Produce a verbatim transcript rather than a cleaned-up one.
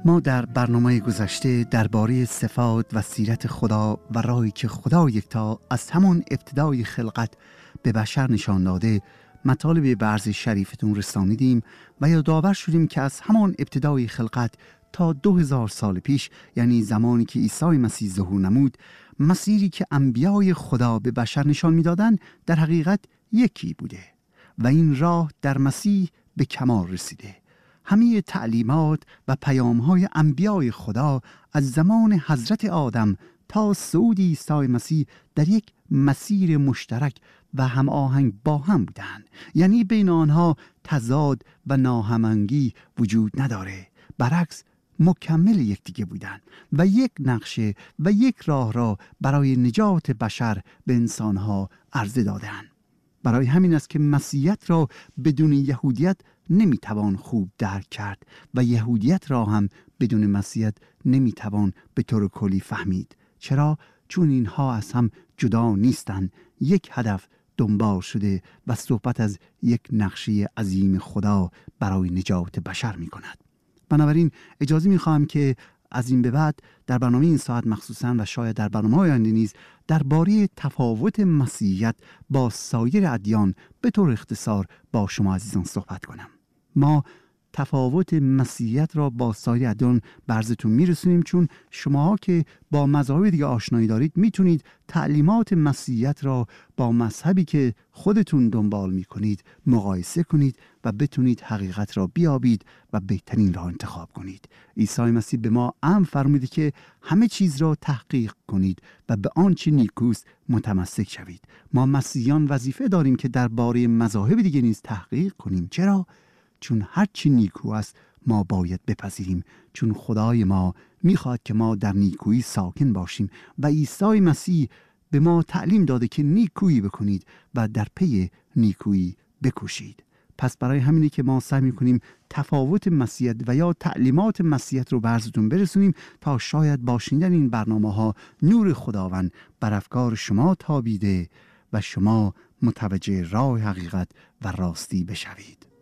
ما در برنامه گذشته درباره صفات و سیرت خدا و راهی که خدا یکتا از همان ابتدای خلقت به بشر نشان داده مطالب بعض شریفتون رسانیدیم و یادآور شدیم که از همان ابتدای خلقت تا دو هزار سال پیش، یعنی زمانی که عیسی مسیح ظهور نمود، مسیری که انبیای خدا به بشر نشان می‌دادند در حقیقت یکی بوده و این راه در مسیح به کمال رسیده. همه تعلیمات و پیام‌های انبیای خدا از زمان حضرت آدم تا صعود عیسی مسیح در یک مسیر مشترک و هم آهنگ با هم بودند، یعنی بین آنها تضاد و ناهماهنگی وجود نداره، برعکس مکمل یکدیگه بودند و یک نقشه و یک راه را برای نجات بشر به انسانها عرضه دادند. برای همین است که مسیحیت را بدون یهودیت نمیتوان خوب درک کرد و یهودیت را هم بدون مسیحیت نمیتوان به طور کلی فهمید. چرا؟ چون اینها از هم جدا نیستند، یک هدف دنبال شده و صحبت از یک نقشه عظیم خدا برای نجات بشر می کند. بنابراین اجازه می خواهم که از این به بعد در برنامه این ساعت مخصوصاً و شاید در برنامه‌های آینده نیز درباره تفاوت مسیحیت با سایر ادیان به طور اختصار با شما عزیزان صحبت کنم. ما تفاوت مسیحیت را با سایر ادیان برزتون میرسونیم، چون شماها که با مذاهب دیگه آشنایی دارید میتونید تعلیمات مسیحیت را با مذهبی که خودتون دنبال میکنید مقایسه کنید و بتونید حقیقت را بیابید و بهترین را انتخاب کنید. عیسی مسیح به ما امر فرموده که همه چیز را تحقیق کنید و به آنچه نیکوست متمسک شوید. ما مسیحیان وظیفه داریم که درباره مذاهب دیگه نیز تحقیق کنیم. چرا؟ چون هر چی نیکو است ما باید بپذیریم، چون خدای ما میخواد که ما در نیکویی ساکن باشیم و عیسی مسیح به ما تعلیم داده که نیکویی بکنید و در پی نیکویی بکوشید. پس برای همینه که ما سعی میکنیم تفاوت مسیحیت و یا تعلیمات مسیحیت رو برزتون برسونیم تا شاید با شنیدن این برنامه ها نور خداوند بر افکار شما تابیده و شما متوجه راه حقیقت و راستی بشوید.